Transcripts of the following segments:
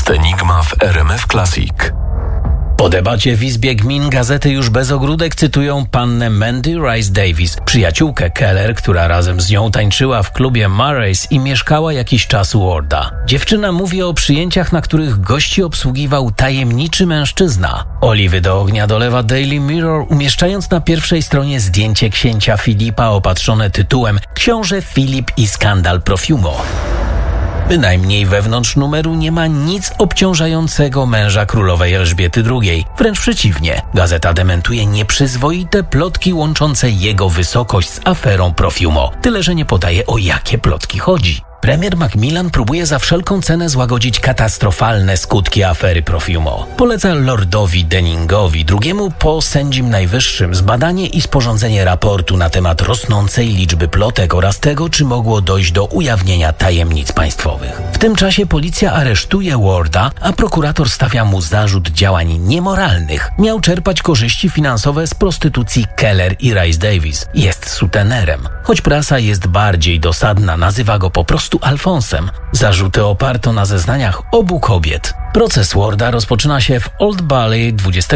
Podcast Enigma w RMF Classic. Po debacie w Izbie Gmin gazety już bez ogródek cytują pannę Mandy Rice Davis, przyjaciółkę Keller, która razem z nią tańczyła w klubie Murray's i mieszkała jakiś czas u Warda. Dziewczyna mówi o przyjęciach, na których gości obsługiwał tajemniczy mężczyzna. Oliwy do ognia dolewa Daily Mirror, umieszczając na pierwszej stronie zdjęcie księcia Filipa opatrzone tytułem „Książę Filip i skandal Profumo”. Bynajmniej wewnątrz numeru nie ma nic obciążającego męża królowej Elżbiety II. Wręcz przeciwnie, gazeta dementuje nieprzyzwoite plotki łączące jego wysokość z aferą Profumo. Tyle, że nie podaje, o jakie plotki chodzi. Premier Macmillan próbuje za wszelką cenę złagodzić katastrofalne skutki afery Profumo. Poleca Lordowi Denningowi, drugiemu po sędzim najwyższym, zbadanie i sporządzenie raportu na temat rosnącej liczby plotek oraz tego, czy mogło dojść do ujawnienia tajemnic państwowych. W tym czasie policja aresztuje Warda, a prokurator stawia mu zarzut działań niemoralnych. Miał czerpać korzyści finansowe z prostytucji Keller i Rice Davis. Jest sutenerem. Choć prasa jest bardziej dosadna, nazywa go po prostu Alfonsem. Zarzuty oparto na zeznaniach obu kobiet. Proces Warda rozpoczyna się w Old Bailey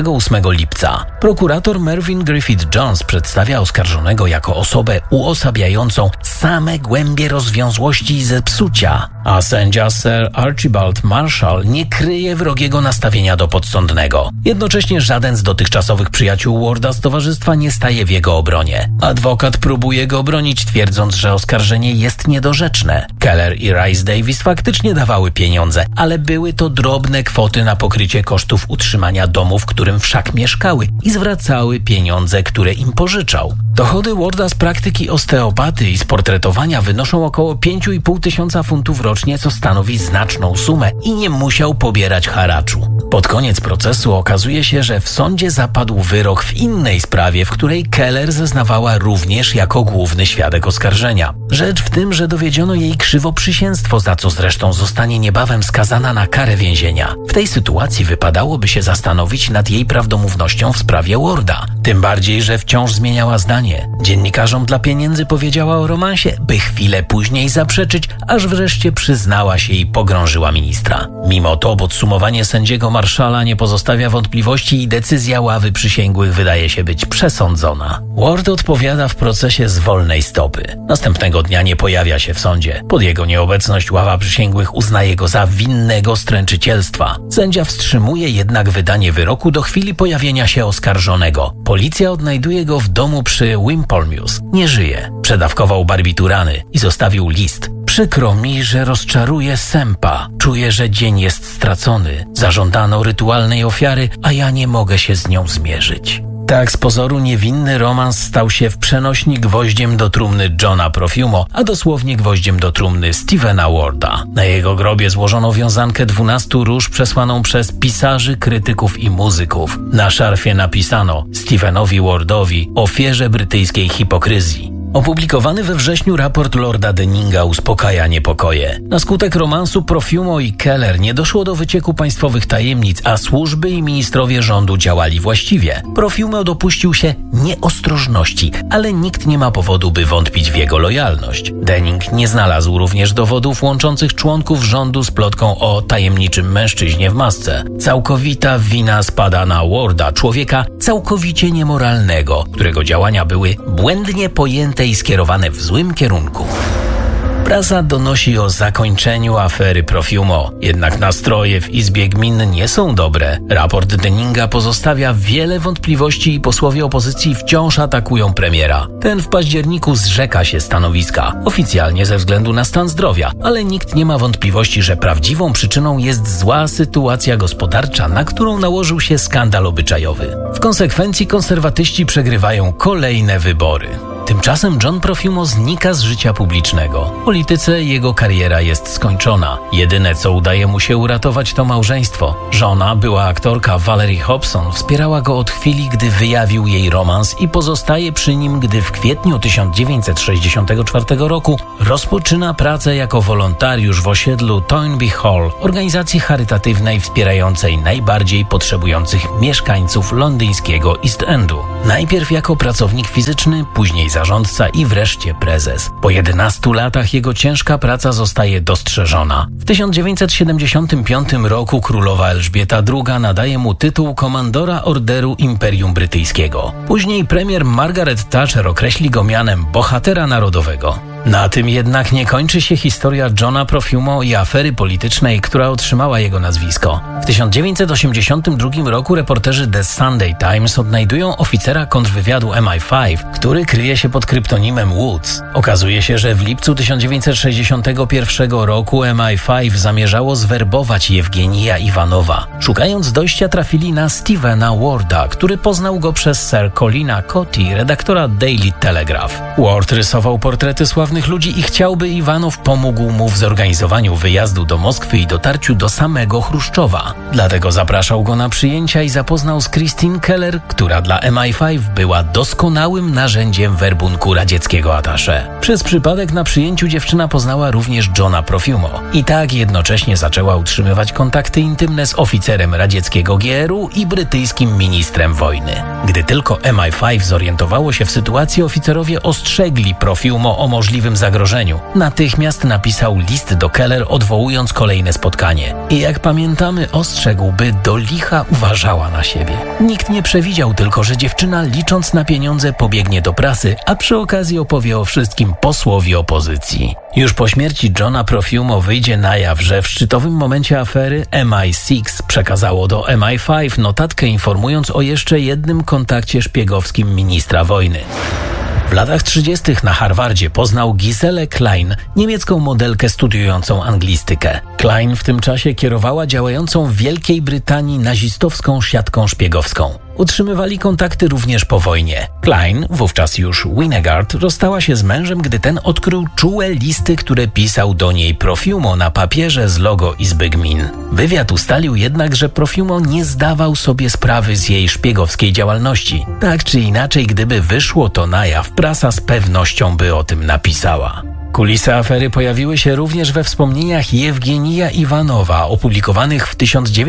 28 lipca. Prokurator Mervyn Griffith Jones przedstawia oskarżonego jako osobę uosabiającą same głębie rozwiązłości i zepsucia, a sędzia Sir Archibald Marshall nie kryje wrogiego nastawienia do podsądnego. Jednocześnie żaden z dotychczasowych przyjaciół Warda z towarzystwa nie staje w jego obronie. Adwokat próbuje go bronić, twierdząc, że oskarżenie jest niedorzeczne. Keller i Rice Davis faktycznie dawały pieniądze, ale były to drobne kwoty na pokrycie kosztów utrzymania domu, w którym wszak mieszkały, i zwracały pieniądze, które im pożyczał. Dochody Warda z praktyki osteopaty i z portretowania wynoszą około 5,5 tysiąca funtów rocznie, co stanowi znaczną sumę, i nie musiał pobierać haraczu. Pod koniec procesu okazuje się, że w sądzie zapadł wyrok w innej sprawie, w której Keller zeznawała również jako główny świadek oskarżenia. Rzecz w tym, że dowiedziono jej krzywoprzysięstwo, za co zresztą zostanie niebawem skazana na karę więzienia. W tej sytuacji wypadałoby się zastanowić nad jej prawdomównością w sprawie Warda. Tym bardziej, że wciąż zmieniała zdanie. Dziennikarzom dla pieniędzy powiedziała o romansie, by chwilę później zaprzeczyć, aż wreszcie przyznała się i pogrążyła ministra. Mimo to podsumowanie sędziego Marszala nie pozostawia wątpliwości i decyzja ławy przysięgłych wydaje się być przesądzona. Ward odpowiada w procesie z wolnej stopy. Następnego dnia nie pojawia się w sądzie. Pod jego nieobecność ława przysięgłych uznaje go za winnego stręczycielstwa. Sędzia wstrzymuje jednak wydanie wyroku do chwili pojawienia się oskarżonego. Policja odnajduje go w domu przy Wimpole-Mews. Nie żyje. Przedawkował barbiturany i zostawił list. Przykro mi, że rozczaruję Sępa. Czuję, że dzień jest stracony. Zażądano rytualnej ofiary, a ja nie mogę się z nią zmierzyć. Tak z pozoru niewinny romans stał się w przenośni gwoździem do trumny Johna Profumo, a dosłownie gwoździem do trumny Stephena Warda. Na jego grobie złożono wiązankę 12 róż przesłaną przez pisarzy, krytyków i muzyków. Na szarfie napisano Stephenowi Wardowi, ofierze brytyjskiej hipokryzji. Opublikowany we wrześniu raport Lorda Denninga uspokaja niepokoje. Na skutek romansu Profumo i Keller nie doszło do wycieku państwowych tajemnic, a służby i ministrowie rządu działali właściwie. Profumo dopuścił się nieostrożności, ale nikt nie ma powodu, by wątpić w jego lojalność. Denning nie znalazł również dowodów łączących członków rządu z plotką o tajemniczym mężczyźnie w masce. Całkowita wina spada na Warda, człowieka całkowicie niemoralnego, którego działania były błędnie pojęte i skierowane w złym kierunku. Prasa donosi o zakończeniu afery Profumo, jednak nastroje w Izbie Gmin nie są dobre. Raport Denninga pozostawia wiele wątpliwości i posłowie opozycji wciąż atakują premiera. Ten w październiku zrzeka się stanowiska, oficjalnie ze względu na stan zdrowia, ale nikt nie ma wątpliwości, że prawdziwą przyczyną jest zła sytuacja gospodarcza, na którą nałożył się skandal obyczajowy. W konsekwencji konserwatyści przegrywają kolejne wybory. Tymczasem John Profumo znika z życia publicznego. W polityce jego kariera jest skończona. Jedyne, co udaje mu się uratować, to małżeństwo. Żona, była aktorka Valerie Hobson, wspierała go od chwili, gdy wyjawił jej romans i pozostaje przy nim, gdy w kwietniu 1964 roku rozpoczyna pracę jako wolontariusz w osiedlu Toynbee Hall, organizacji charytatywnej wspierającej najbardziej potrzebujących mieszkańców londyńskiego East Endu. Najpierw jako pracownik fizyczny, później za zarządca i wreszcie prezes. Po 11 latach jego ciężka praca zostaje dostrzeżona. W 1975 roku królowa Elżbieta II nadaje mu tytuł komandora Orderu Imperium Brytyjskiego. Później premier Margaret Thatcher określi go mianem bohatera narodowego. Na tym jednak nie kończy się historia Johna Profumo i afery politycznej, która otrzymała jego nazwisko. W 1982 roku reporterzy The Sunday Times odnajdują oficera kontrwywiadu MI5, który kryje się pod kryptonimem Woods. Okazuje się, że w lipcu 1961 roku MI5 zamierzało zwerbować Jewgenija Iwanowa. Szukając dojścia trafili na Stevena Warda, który poznał go przez Sir Colina Cotti, redaktora Daily Telegraph. Ward rysował portrety sławnych ludzi i chciałby Iwanow pomógł mu w zorganizowaniu wyjazdu do Moskwy i dotarciu do samego Chruszczowa. Dlatego zapraszał go na przyjęcia i zapoznał z Christine Keller, która dla MI5 była doskonałym narzędziem werbunku radzieckiego attaché. Przez przypadek na przyjęciu dziewczyna poznała również Johna Profumo i tak jednocześnie zaczęła utrzymywać kontakty intymne z oficerem radzieckiego GRU i brytyjskim ministrem wojny. Gdy tylko MI5 zorientowało się w sytuacji, oficerowie ostrzegli Profumo o możliwym zagrożeniu. Natychmiast napisał list do Keller, odwołując kolejne spotkanie. I jak pamiętamy, ostrzegł, by do licha uważała na siebie. Nikt nie przewidział tylko, że dziewczyna, licząc na pieniądze, pobiegnie do prasy, a przy okazji opowie o wszystkim posłowi opozycji. Już po śmierci Johna Profumo wyjdzie na jaw, że w szczytowym momencie afery MI6 przekazało do MI5 notatkę informując o jeszcze jednym kontakcie szpiegowskim ministra wojny. W latach 30. na Harvardzie poznał Giselle Klein, niemiecką modelkę studiującą anglistykę. Klein w tym czasie kierowała działającą w Wielkiej Brytanii nazistowską siatką szpiegowską. Utrzymywali kontakty również po wojnie. Klein, wówczas już Winegard, rozstała się z mężem, gdy ten odkrył czułe listy, które pisał do niej Profumo na papierze z logo Izby Gmin. Wywiad ustalił jednak, że Profumo nie zdawał sobie sprawy z jej szpiegowskiej działalności. Tak czy inaczej, gdyby wyszło to na jaw, prasa z pewnością by o tym napisała. Kulisy afery pojawiły się również we wspomnieniach Jewgenija Iwanowa, opublikowanych w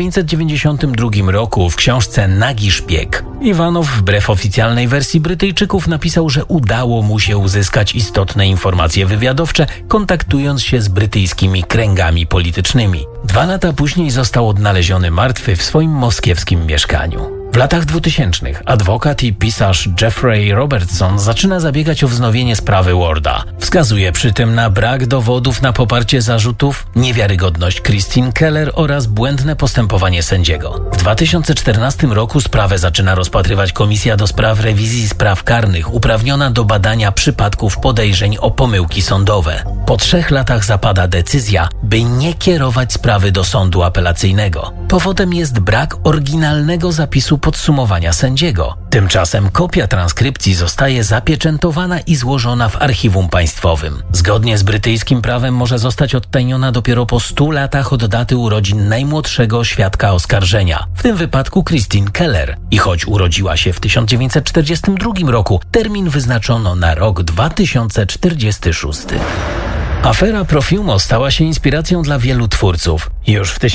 1992 roku w książce Nagi Szpieg. Iwanow, wbrew oficjalnej wersji Brytyjczyków, napisał, że udało mu się uzyskać istotne informacje wywiadowcze, kontaktując się z brytyjskimi kręgami politycznymi. 2 lata później został odnaleziony martwy w swoim moskiewskim mieszkaniu. W latach 2000 adwokat i pisarz Jeffrey Robertson zaczyna zabiegać o wznowienie sprawy Warda. Wskazuje przy tym na brak dowodów na poparcie zarzutów, niewiarygodność Christine Keller oraz błędne postępowanie sędziego. W 2014 roku sprawę zaczyna rozpatrywać Komisja do spraw rewizji spraw karnych uprawniona do badania przypadków podejrzeń o pomyłki sądowe. Po 3 latach zapada decyzja, by nie kierować sprawy do sądu apelacyjnego. Powodem jest brak oryginalnego zapisu podsumowania sędziego. Tymczasem kopia transkrypcji zostaje zapieczętowana i złożona w archiwum państwowym. Zgodnie z brytyjskim prawem może zostać odtajniona dopiero po 100 latach od daty urodzin najmłodszego świadka oskarżenia, w tym wypadku Christine Keller. I choć urodziła się w 1942 roku, termin wyznaczono na rok 2046. Afera Profumo stała się inspiracją dla wielu twórców. Już w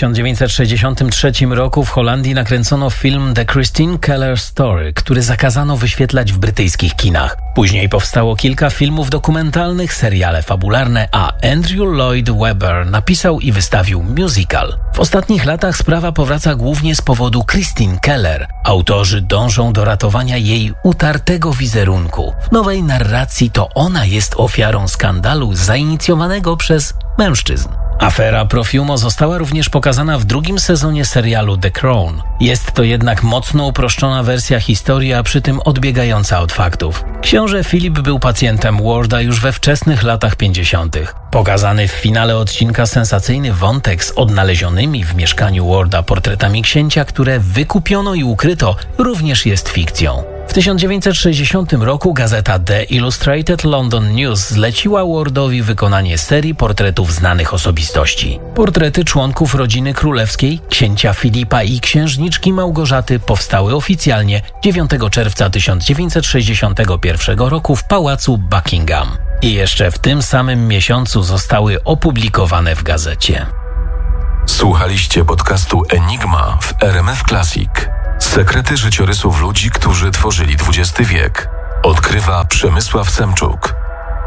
1963 roku w Holandii nakręcono film The Christine Keller Story, który zakazano wyświetlać w brytyjskich kinach. Później powstało kilka filmów dokumentalnych, seriale fabularne, a Andrew Lloyd Webber napisał i wystawił musical. W ostatnich latach sprawa powraca głównie z powodu Christine Keller. Autorzy dążą do ratowania jej utartego wizerunku. W nowej narracji to ona jest ofiarą skandalu zainicjowanego przez mężczyzn. Afera Profumo została również pokazana w 2. sezonie serialu The Crown. Jest to jednak mocno uproszczona wersja historii, a przy tym odbiegająca od faktów. Książę Filip był pacjentem Warda już we wczesnych latach 50. Pokazany w finale odcinka sensacyjny wątek z odnalezionymi w mieszkaniu Warda portretami księcia, które wykupiono i ukryto, również jest fikcją. W 1960 roku gazeta The Illustrated London News zleciła Wardowi wykonanie serii portretów znanych osobistości. Portrety członków rodziny królewskiej, księcia Filipa i księżniczki Małgorzaty powstały oficjalnie 9 czerwca 1961 roku w pałacu Buckingham. I jeszcze w tym samym miesiącu zostały opublikowane w gazecie. Słuchaliście podcastu Enigma w RMF Classic. Sekrety życiorysów ludzi, którzy tworzyli XX wiek. Odkrywa Przemysław Semczuk.